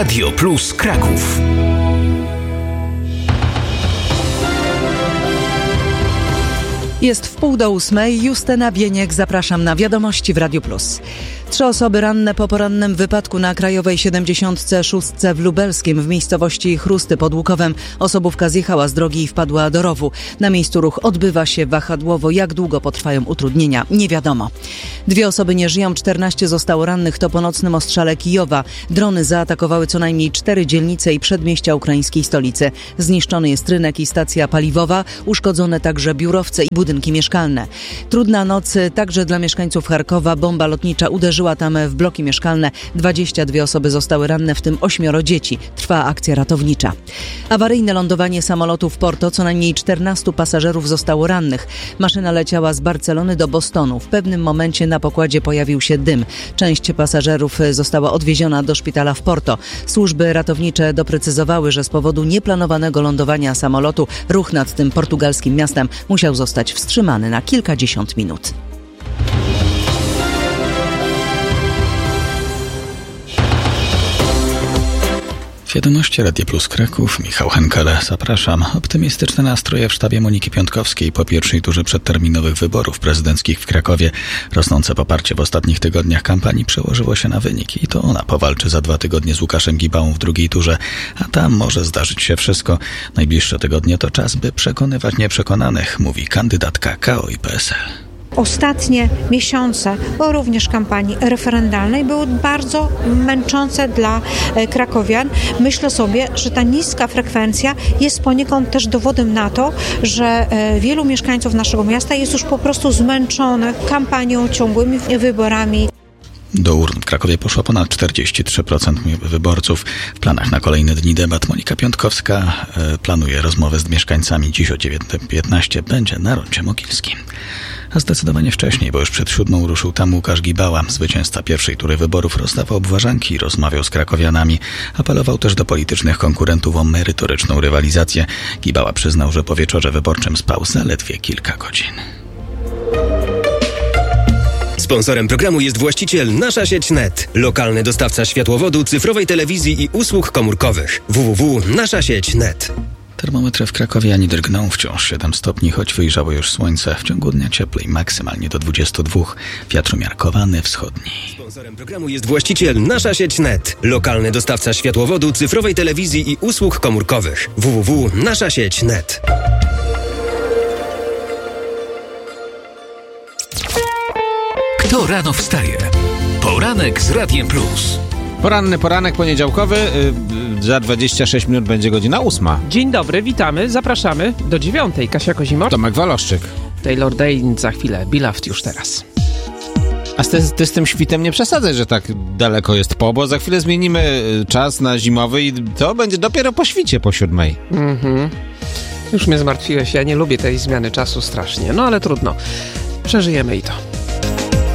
Radio Plus Kraków. Jest 7:30. Justyna Bieniek, zapraszam na wiadomości w Radio Plus. 3 osoby ranne po porannym wypadku na Krajowej 76 w Lubelskiem w miejscowości Chrusty pod Łukowem. Osobówka zjechała z drogi i wpadła do rowu. Na miejscu ruch odbywa się wahadłowo. Jak długo potrwają utrudnienia? Nie wiadomo. 2 osoby nie żyją, 14 zostało rannych. To po nocnym ostrzale Kijowa. Drony zaatakowały co najmniej 4 dzielnice i przedmieścia ukraińskiej stolicy. Zniszczony jest rynek i stacja paliwowa. Uszkodzone także biurowce i budynki mieszkalne. Trudna noc także dla mieszkańców Charkowa. Bomba lotnicza uderzyła tam w bloki mieszkalne. 22 osoby zostały ranne, w tym 8 dzieci. Trwa akcja ratownicza. Awaryjne lądowanie samolotu w Porto. Co najmniej 14 pasażerów zostało rannych. Maszyna leciała z Barcelony do Bostonu. W pewnym momencie na pokładzie pojawił się dym. Część pasażerów została odwieziona do szpitala w Porto. Służby ratownicze doprecyzowały, że z powodu nieplanowanego lądowania samolotu ruch nad tym portugalskim miastem musiał zostać wstrzymany na kilkadziesiąt minut. Wiadomości Radio Plus Kraków, Michał Henkele, zapraszam. Optymistyczne nastroje w sztabie Moniki Piątkowskiej po pierwszej turze przedterminowych wyborów prezydenckich w Krakowie. Rosnące poparcie w ostatnich tygodniach kampanii przełożyło się na wyniki i to ona powalczy za 2 tygodnie z Łukaszem Gibałą w drugiej turze, a tam może zdarzyć się wszystko. Najbliższe tygodnie to czas, by przekonywać nieprzekonanych, mówi kandydatka KO i PSL. Ostatnie miesiące, bo również kampanii referendalnej, były bardzo męczące dla krakowian. Myślę sobie, że ta niska frekwencja jest poniekąd też dowodem na to, że wielu mieszkańców naszego miasta jest już po prostu zmęczonych kampanią, ciągłymi wyborami. Do urn w Krakowie poszło ponad 43% wyborców. W planach na kolejne dni debat Monika Piątkowska planuje rozmowę z mieszkańcami. Dziś o 9:15 będzie na Rondzie Mogilskim. A zdecydowanie wcześniej, bo już przed 7 ruszył tam Łukasz Gibała. Zwycięzca pierwszej tury wyborów rozdawał obważanki, rozmawiał z krakowianami. Apelował też do politycznych konkurentów o merytoryczną rywalizację. Gibała przyznał, że po wieczorze wyborczym spał zaledwie kilka godzin. Sponsorem programu jest właściciel Nasza Sieć Net, lokalny dostawca światłowodu, cyfrowej telewizji i usług komórkowych. www.naszasieć.net. Termometry w Krakowie ani drgną, wciąż 7 stopni, choć wyjrzało już słońce. W ciągu dnia cieplej, maksymalnie do 22. Wiatr umiarkowany, wschodni. Sponsorem programu jest właściciel Nasza Sieć Net, lokalny dostawca światłowodu, cyfrowej telewizji i usług komórkowych. www.naszasieć.net. Kto rano wstaje? Poranek z Radiem Plus. Poranek poniedziałkowy, za 26 minut będzie godzina 8. Dzień dobry, witamy, zapraszamy do 9. Kasia Kozimor, Tomek Waloszczyk. Taylor Dayne za chwilę, Beloved już teraz. A ty z tym świtem nie przesadzaj, że tak daleko jest bo za chwilę zmienimy czas na zimowy i to będzie dopiero po świcie, po 7. Już mnie zmartwiłeś, ja nie lubię tej zmiany czasu strasznie, no ale trudno, przeżyjemy i to.